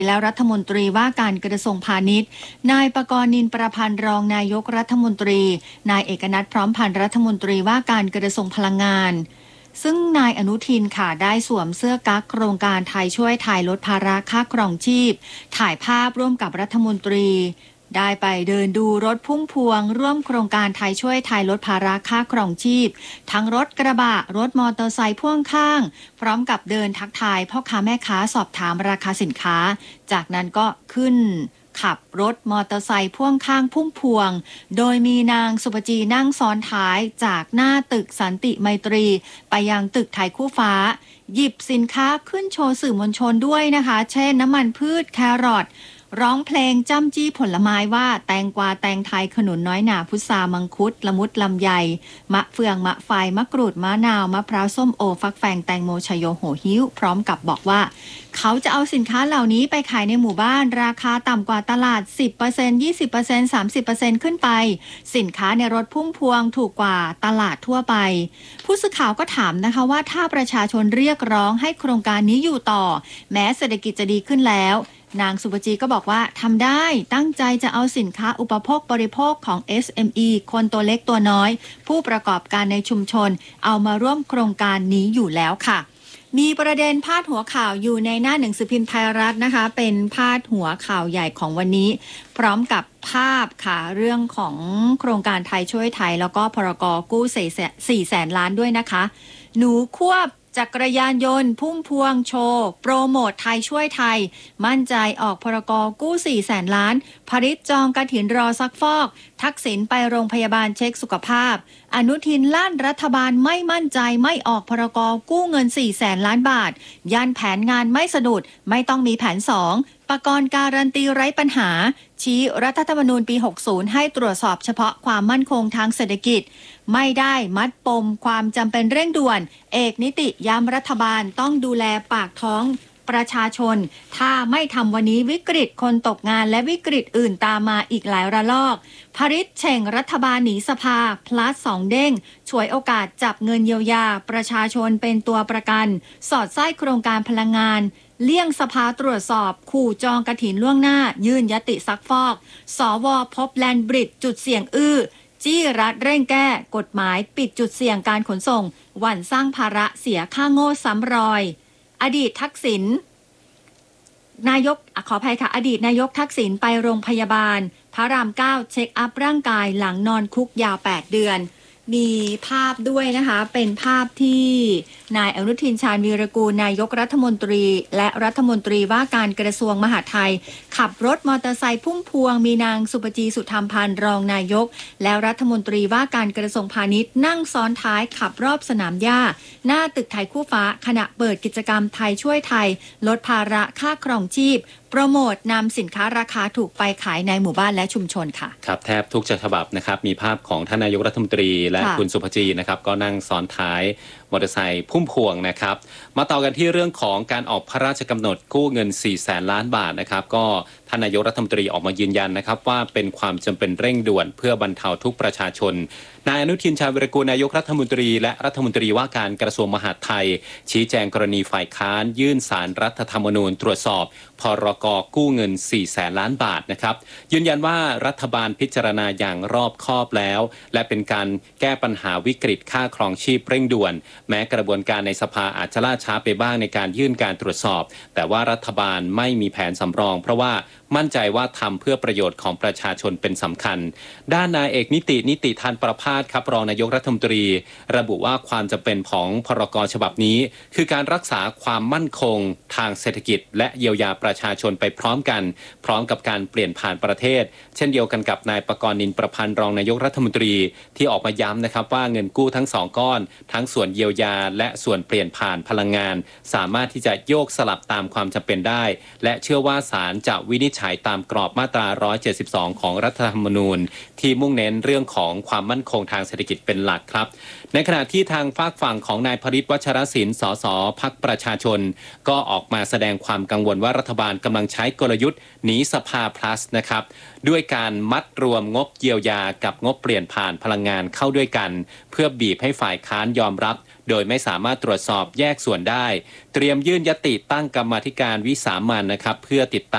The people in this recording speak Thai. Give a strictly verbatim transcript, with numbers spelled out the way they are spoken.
และรัฐมนตรีว่าการกระทรวงพาณิชย์นายปกรณ์นินประพันธ์รองนายกรัฐมนตรีนายเอกนัทพร้อมพันธ์รัฐมนตรีว่าการกระทรวงพลังงานซึ่งนายอนุทินค่ะได้สวมเสื้อกั๊กโครงการไทยช่วยไทยลดภาระค่าครองชีพถ่ายภาพร่วมกับรัฐมนตรีได้ไปเดินดูรถพุ่มพวงร่วมโครงการไทยช่วยไทยลดภาระค่าครองชีพทั้งรถกระบะรถมอเตอร์ไซค์พ่วงข้างพร้อมกับเดินทักทายพ่อค้าแม่ค้าสอบถามราคาสินค้าจากนั้นก็ขึ้นขับรถมอเตอร์ไซค์พ่วงข้างพุ่มพวงโดยมีนางสุปจีนั่งซ้อนท้ายจากหน้าตึกสันติไมตรีไปยังตึกไทยคู่ฟ้าหยิบสินค้าขึ้นโชว์สื่อมวลชนด้วยนะคะเช่นน้ำมันพืชแครอทร้องเพลงจ้ำจี้ผลไม้ว่าแตงกวาแตงไทยขนุนน้อยหนาพุทรามังคุดละมุดลำไยมะเฟืองมะไฟมะกรูดมะนาวมะพร้าวส้มโอฟักแฟงแตงโมชโยโหหิ้วพร้อมกับบอกว่าเขาจะเอาสินค้าเหล่านี้ไปขายในหมู่บ้านราคาต่ำกว่าตลาด สิบเปอร์เซ็นต์ ยี่สิบเปอร์เซ็นต์ สามสิบเปอร์เซ็นต์ ขึ้นไปสินค้าในรถพุ่มพวงถูกกว่าตลาดทั่วไปผู้สื่อข่าวก็ถามนะคะว่าถ้าประชาชนเรียกร้องให้โครงการนี้อยู่ต่อแม้เศรษฐกิจจะดีขึ้นแล้วนางสุปจีก็บอกว่าทำได้ตั้งใจจะเอาสินค้าอุปโภคบริโภคของ เอส เอ็ม อี คนตัวเล็กตัวน้อยผู้ประกอบการในชุมชนเอามาร่วมโครงการนี้อยู่แล้วค่ะมีประเด็นพาดหัวข่าวอยู่ในหน้าหนังสือพิมพ์ไทยรัฐนะคะเป็นพาดหัวข่าวใหญ่ของวันนี้พร้อมกับภาพค่ะเรื่องของโครงการไทยช่วยไทยแล้วก็พรกกู้สี่แสนล้านด้วยนะคะหนูควบจักรยานยนต์พุ่มพวงโชว์โปรโมทไทยช่วยไทยมั่นใจออกพรกกู้สี่แสนล้านผลิตจองกฐินรอซักฟอกทักษิณไปโรงพยาบาลเช็คสุขภาพอนุทินลั่นรัฐบาลไม่มั่นใจไม่ออกพรกกู้เงินสี่แสนล้านบาทยันแผนงานไม่สะดุดไม่ต้องมีแผนสองปกรณ์การันตีไร้ปัญหาชี้รัฐธรรมนูญปีหกสิบให้ตรวจสอบเฉพาะความมั่นคงทางเศรษฐกิจไม่ได้มัดปมความจำเป็นเร่งด่วนเอกนิติย้ำรัฐบาลต้องดูแลปากท้องประชาชนถ้าไม่ทำวันนี้วิกฤตคนตกงานและวิกฤตอื่นตามมาอีกหลายระลอกผริตเช่งรัฐบาลหนีสภาพลัสสองเด้งฉวยโอกาสจับเงินเยียวยาประชาชนเป็นตัวประกันสอดไส้โครงการพลังงานเลี่ยงสภาตรวจสอบขู่จองกฐินล่วงหน้ายื่นยติซักฟอกสวพบแลนด์บริดจ์จุดเสี่ยงอื้อจี้รัฐเร่งแก้กฎหมายปิดจุดเสี่ยงการขนส่งหวั่นสร้างภาระเสียค่าโง่ซ้ำรอยอดีตทักษิณนายกขออภัยค่ะอดีตนายกทักษิณไปโรงพยาบาลพระรามเก้าเช็คอัพร่างกายหลังนอนคุกยาวแปดเดือนมีภาพด้วยนะคะเป็นภาพที่นายอนุทินชาญวีรกูลนายกรัฐมนตรีและรัฐมนตรีว่าการกระทรวงมหาดไทยขับรถมอเตอร์ไซค์พุ่มพวงมีนางสุปจีสุธรรมพันธ์รองนายกและรัฐมนตรีว่าการกระทรวงพาณิชย์นั่งซ้อนท้ายขับรอบสนามหญ้าหน้าตึกไทยคู่ฟ้าขณะเปิดกิจกรรมไทยช่วยไทยลดภาระค่าครองชีพโปรโมทนำสินค้าราคาถูกไปขายในหมู่บ้านและชุมชนค่ะครับแทบทุกฉบับนะครับมีภาพของท่านนายกรัฐมนตรีและคุณสุภจีนะครับก็นั่งซ้อนท้ายมอเตอร์ไซค์พุ่มพวงนะครับมาต่อกันที่เรื่องของการออกพระราชกำหนดกู้เงินสี่แสนล้านบาทนะครับก็ท่านนายกรัฐมนตรีออกมายืนยันนะครับว่าเป็นความจำเป็นเร่งด่วนเพื่อบรรเทาทุกประชาชนนายอนุทินชาญวีรกูลนายกรัฐมนตรีและรัฐมนตรีว่าการกระทรวงมหาดไทยชี้แจงกรณีฝ่ายค้านยื่นศาลรัฐธรรมนูญตรวจสอบพรกกู้เงินสี่แสนล้านบาทนะครับยืนยันว่ารัฐบาลพิจารณาอย่างรอบคอบแล้วและเป็นการแก้ปัญหาวิกฤตค่าครองชีพเร่งด่วนแม้กระบวนการในสภาอาจจะล่าช้าไปบ้างในการยื่นการตรวจสอบแต่ว่ารัฐบาลไม่มีแผนสำรองเพราะว่ามั่นใจว่าทำเพื่อประโยชน์ของประชาชนเป็นสำคัญด้านนายเอกนิตินิติธานประภาสครับรองนายกรัฐมนตรีระบุว่าความจำเป็นของพรกฉบับนี้คือการรักษาความมั่นคงทางเศรษฐกิจและเยียวยาประชาชนไปพร้อมกันพร้อมกับการเปลี่ยนผ่านประเทศเช่นเดียวกันกับนายปกรณ์นินประพันธ์รองนายกรัฐมนตรีที่ออกมาย้ำนะครับว่าเงินกู้ทั้งสองก้อนทั้งส่วนเยียวยาและส่วนเปลี่ยนผ่านพลังงานสามารถที่จะโยกสลับตามความจำเป็นได้และเชื่อว่าศาลจะวินิจฉัยตามกรอบมาตราหนึ่งร้อยเจ็ดสิบสองของรัฐธรรมนูญที่มุ่งเน้นเรื่องของความมั่นคงทางเศรษฐกิจเป็นหลักครับในขณะที่ทางฝากฝั่งของนายพฤทธิ์วัชรศิลป์สสพรรคประชาชนก็ออกมาแสดงความกังวลว่ารัฐบาลกำลังใช้กลยุทธ์หนีสภา plus นะครับด้วยการมัดรวมงบเยียวยากับงบเปลี่ยนผ่านพลังงานเข้าด้วยกันเพื่อบีบให้ฝ่ายค้านยอมรับโดยไม่สามารถตรวจสอบแยกส่วนได้เตรียมยื่นยติตั้งกรรมาธิการวิสามัญนะครับเพื่อติดตาม